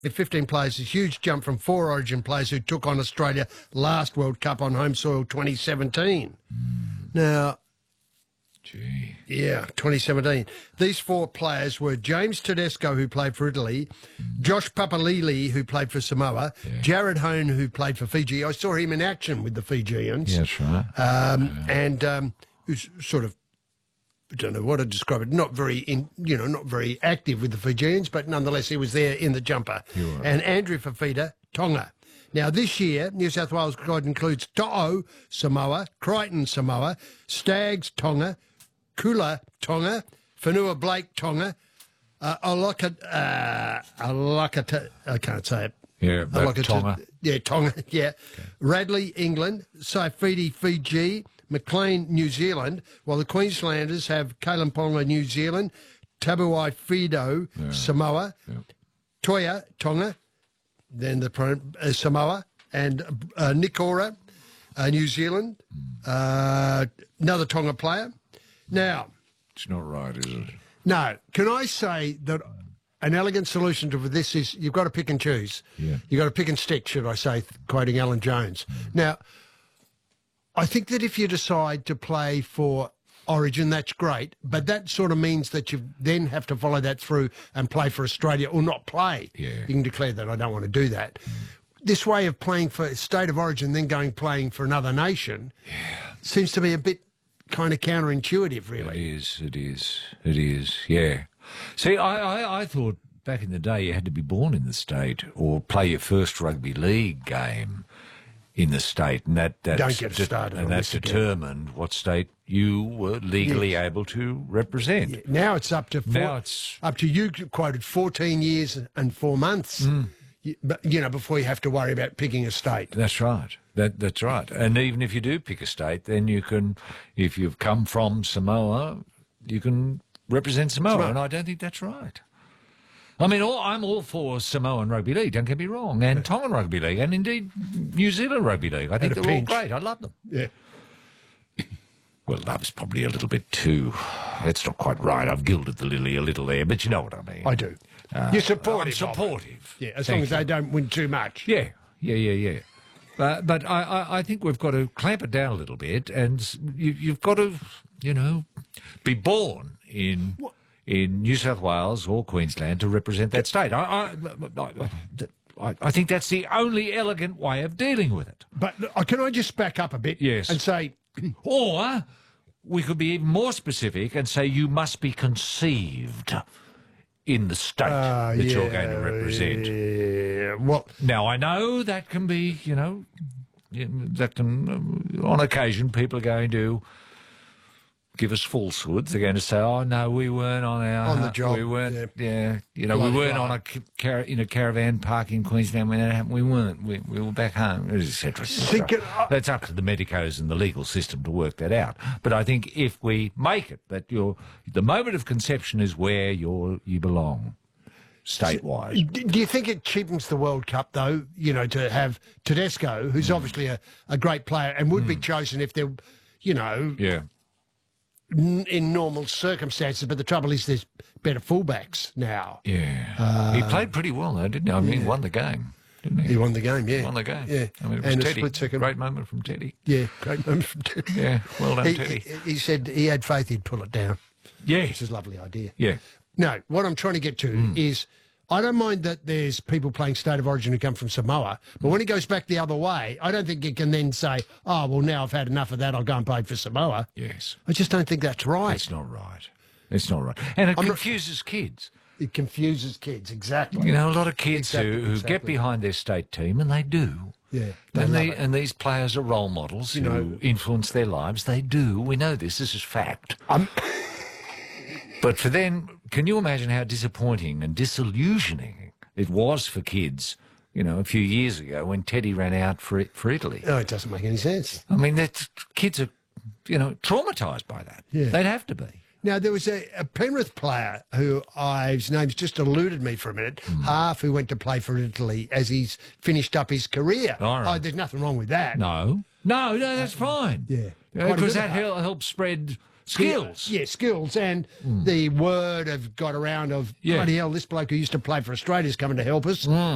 15 players, a huge jump from 4 Origin players who took on Australia last World Cup on home soil 2017. Now, Gee. yeah, 2017. These 4 players were James Tedesco, who played for Italy, Josh Papalili, who played for Samoa, Jared Hone, who played for Fiji. I saw him in action with the Fijians. Yeah, that's right. And who's sort of, I don't know what to describe it, not very active with the Fijians, but nonetheless he was there in the jumper. Right. And Andrew Fafita, Tonga. Now, this year, New South Wales squad includes To'o, Samoa, Crichton, Samoa, Staggs, Tonga, Kula, Tonga, Whenua Blake, Tonga, I can't say it. Yeah, Tonga. Yeah, Tonga, yeah. Okay. Radley, England, Saifidi, Fiji, McLean, New Zealand, while the Queenslanders have Kalimpong, New Zealand, Tabuai Fido, Samoa, Toya, Tonga, then the Samoa, and Nikora, New Zealand, another Tonga player. Now, it's not right, is it? No. Can I say that an elegant solution to this is you've got to pick and choose. Yeah. You've got to pick and stick, should I say, quoting Alan Jones. Now, I think that if you decide to play for Origin, that's great, but that sort of means that you then have to follow that through and play for Australia or not play. Yeah. You can declare that I don't want to do that. This way of playing for State of Origin, then playing for another nation, seems to be a bit kind of counterintuitive, really. It is, yeah. See, I thought back in the day you had to be born in the state or play your first rugby league game in the state, and that determined what state you were legally able to represent. Yeah. Now it's up to up to you quoted 14 years and 4 months. Before you have to worry about picking a state. That's right. That's right. And even if you do pick a state, then you can, if you've come from Samoa, you can represent Samoa. And I don't think that's right. I mean, I'm all for Samoan Rugby League, don't get me wrong, and Tongan Rugby League, and indeed New Zealand Rugby League. I think they're all great. I love them. Yeah. Well, love's probably a little bit too... It's not quite right. I've gilded the lily a little there, but you know what I mean. I do. You're supportive. I'm supportive. Yeah, as long as they don't win too much. Yeah. But I think we've got to clamp it down a little bit, and you've got to, be born in New South Wales or Queensland to represent that state. I think that's the only elegant way of dealing with it. But can I just back up a bit? Yes. And say... Or we could be even more specific and say you must be conceived in the state that you're going to represent. Yeah. Well, now, I know that can be, that can, on occasion, people are going to give us falsehoods. They're going to say, "Oh no, we weren't on the job. We weren't, we weren't on a caravan park in Queensland when that happened. We weren't. We were back home, etc." That's up to the medicos and the legal system to work that out. But I think if we make it that the moment of conception is where you belong, statewide. Do you think it cheapens the World Cup, though, to have Tedesco, who's obviously a great player and would be chosen if they're, in normal circumstances, but the trouble is there's better fullbacks now. Yeah. He played pretty well, though, didn't he? I mean, he won the game, didn't he? He won the game, yeah. He won the game. Yeah. I mean, it was and Teddy. a split second. Great moment from Teddy. Yeah, great moment from Teddy. Yeah, well done, Teddy. He said he had faith he'd pull it down. Yeah. Which is a lovely idea. Yeah. No, what I'm trying to get to is I don't mind that there's people playing State of Origin who come from Samoa, but when he goes back the other way, I don't think you can then say, "Oh, well, now I've had enough of that, I'll go and play for Samoa." Yes. I just don't think that's right. It's not right. It's not right. And it confuses kids. It confuses kids, exactly. A lot of kids who get behind their state team, and they do. Yeah. And these players are role models who influence their lives. They do. We know this. This is fact. But for them, can you imagine how disappointing and disillusioning it was for kids, a few years ago when Teddy ran out for Italy? No, it doesn't make any sense. I mean, kids are, traumatised by that. Yeah. They'd have to be. Now, there was a Penrith player his name's just eluded me for a minute, half who went to play for Italy as he's finished up his career. All right. Oh, there's nothing wrong with that. No, that's fine. Yeah. Because that helps spread skills. Yeah, skills. And the word got around of, bloody hell, this bloke who used to play for Australia's coming to help us.